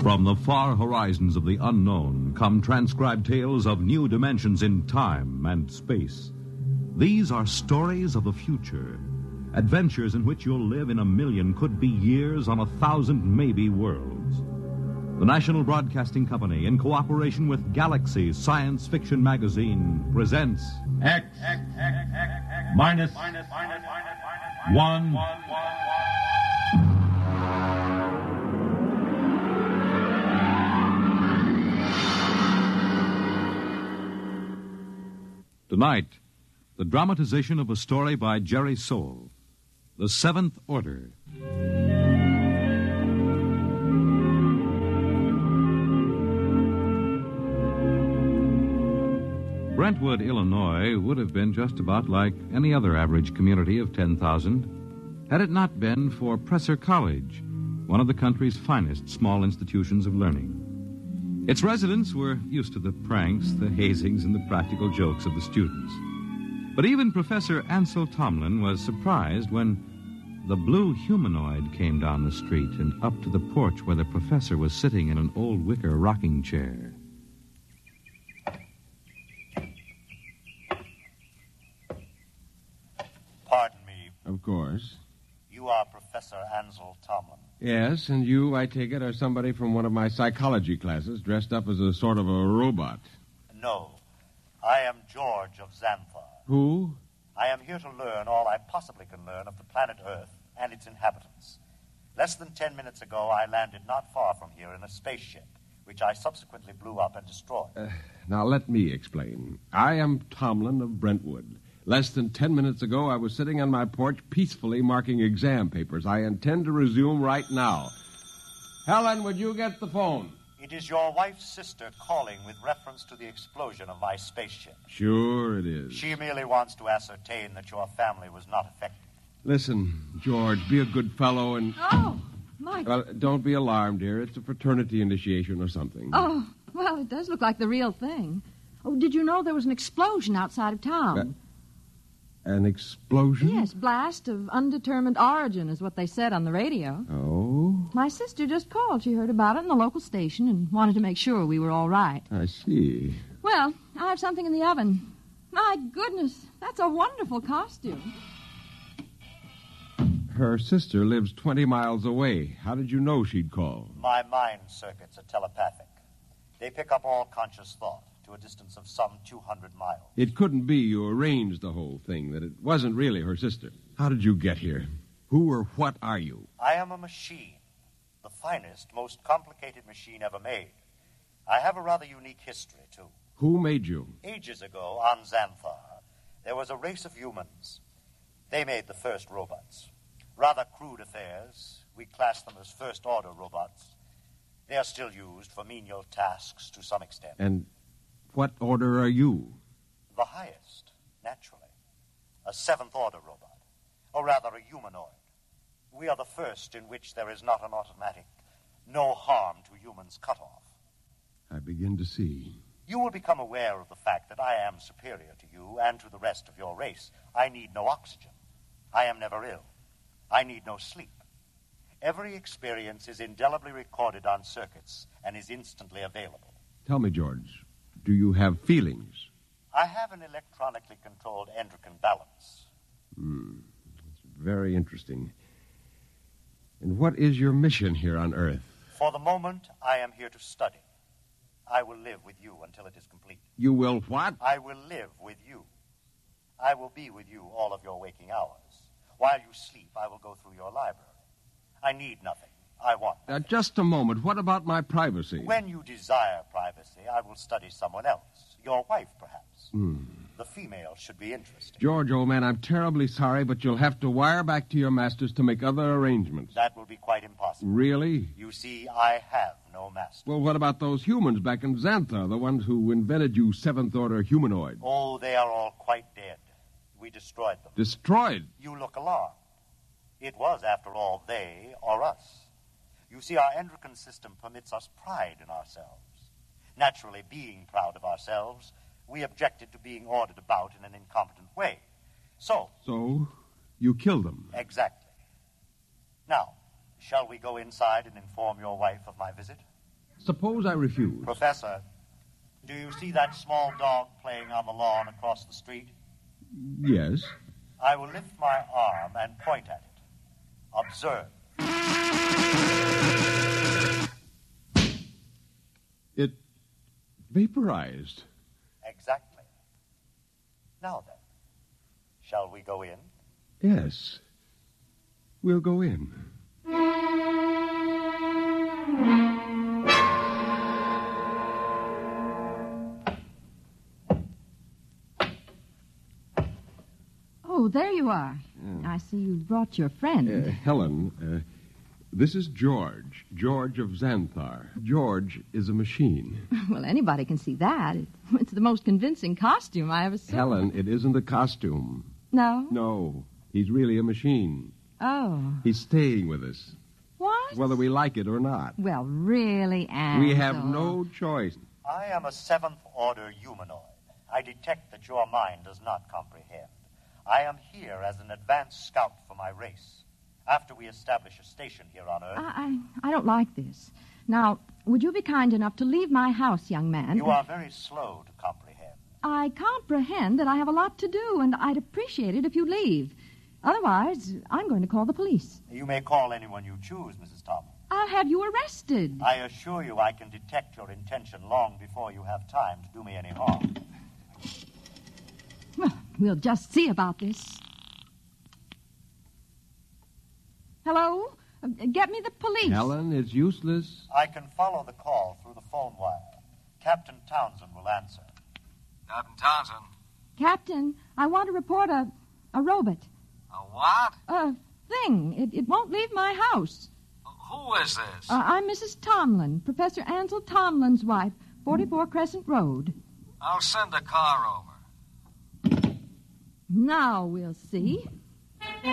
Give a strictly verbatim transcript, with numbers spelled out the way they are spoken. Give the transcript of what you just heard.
From the far horizons of the unknown come transcribed tales of new dimensions in time and space. These are stories of the future, adventures in which you'll live in a million could-be years on a thousand maybe worlds. The National Broadcasting Company, in cooperation with Galaxy Science Fiction Magazine, presents X, X, X, X, X minus, minus, minus, one, one, one. Tonight, the dramatization of a story by Jerry Soule, The Seventh Order. Brentwood, Illinois, would have been just about like any other average community of ten thousand had it not been for Presser College, one of the country's finest small institutions of learning. Its residents were used to the pranks, the hazings, and the practical jokes of the students. But even Professor Ansel Tomlin was surprised when the blue humanoid came down the street and up to the porch where the professor was sitting in an old wicker rocking chair. Pardon me. Of course. You are Professor Ansel Tomlin. Yes, and you, I take it, are somebody from one of my psychology classes dressed up as a sort of a robot. No. I am George of Xanthar. Who? I am here to learn all I possibly can learn of the planet Earth and its inhabitants. Less than ten minutes ago, I landed not far from here in a spaceship, which I subsequently blew up and destroyed. Uh, now, let me explain. I am Tomlin of Brentwood. Less than ten minutes ago, I was sitting on my porch peacefully marking exam papers. I intend to resume right now. Helen, would you get the phone? It is your wife's sister calling with reference to the explosion of my spaceship. Sure it is. She merely wants to ascertain that your family was not affected. Listen, George, be a good fellow and... Oh, my... Well, don't be alarmed, dear. It's a fraternity initiation or something. Oh, well, it does look like the real thing. Oh, did you know there was an explosion outside of town? Uh, An explosion? Yes, blast of undetermined origin is what they said on the radio. Oh? My sister just called. She heard about it in the local station and wanted to make sure we were all right. I see. Well, I have something in the oven. My goodness, that's a wonderful costume. Her sister lives twenty miles away. How did you know she'd call? My mind circuits are telepathic. They pick up all conscious thought to a distance of some two hundred miles. It couldn't be you arranged the whole thing, that it wasn't really her sister. How did you get here? Who or what are you? I am a machine, the finest, most complicated machine ever made. I have a rather unique history, too. Who made you? Ages ago, on Xanthar, there was a race of humans. They made the first robots. Rather crude affairs. We class them as first-order robots. They are still used for menial tasks to some extent. And what order are you? The highest, naturally. A seventh-order robot, or rather a humanoid. We are the first in which there is not an automatic, no harm to humans cutoff. I begin to see. You will become aware of the fact that I am superior to you and to the rest of your race. I need no oxygen. I am never ill. I need no sleep. Every experience is indelibly recorded on circuits and is instantly available. Tell me, George, do you have feelings? I have an electronically controlled endocrine balance. Hmm. That's very interesting. And what is your mission here on Earth? For the moment, I am here to study. I will live with you until it is complete. You will what? I will live with you. I will be with you all of your waking hours. While you sleep, I will go through your library. I need nothing. I want nothing. Uh, just a moment. What about my privacy? When you desire privacy, I will study someone else. Your wife, perhaps. Hmm. The female should be interesting. George, old man, I'm terribly sorry, but you'll have to wire back to your masters to make other arrangements. That will be quite impossible. Really? You see, I have no master. Well, what about those humans back in Xanthar, the ones who invented you seventh-order humanoid? Oh, they are all quite dead. We destroyed them. Destroyed? You look alarmed. It was, after all, they or us. You see, our endocrine system permits us pride in ourselves. Naturally, being proud of ourselves, we objected to being ordered about in an incompetent way. So... So, you killed them? Exactly. Now, shall we go inside and inform your wife of my visit? Suppose I refuse. Professor, do you see that small dog playing on the lawn across the street? Yes. I will lift my arm and point at it. Observe. It vaporized. Exactly. Now then, shall we go in? Yes. We'll go in. Oh, there you are. Yeah. I see you brought your friend. Uh, Helen, uh, this is George. George of Xanthar. George is a machine. Well, anybody can see that. It- It's the most convincing costume I ever saw. Helen, it isn't a costume. No? No, he's really a machine. Oh. He's staying with us, What? whether we like it or not. Well, really, Ansel. We have no choice. I am a seventh-order humanoid. I detect that your mind does not comprehend. I am here as an advanced scout for my race. After we establish a station here on Earth... I, I, I don't like this. Now, would you be kind enough to leave my house, young man? You are very slow to comprehend. I comprehend that I have a lot to do, and I'd appreciate it if you leave. Otherwise, I'm going to call the police. You may call anyone you choose, Missus Tomlin. I'll have you arrested. I assure you I can detect your intention long before you have time to do me any harm. Well, we'll just see about this. Hello? Uh, Get me the police. Helen, it's useless. I can follow the call through the phone wire. Captain Townsend will answer. Captain Townsend. Captain, I want to report a, a robot. A what? A thing. It, it won't leave my house. Who is this? Uh, I'm Missus Tomlin, Professor Ansel Tomlin's wife, forty-four Crescent Road. I'll send a car over. Now we'll see.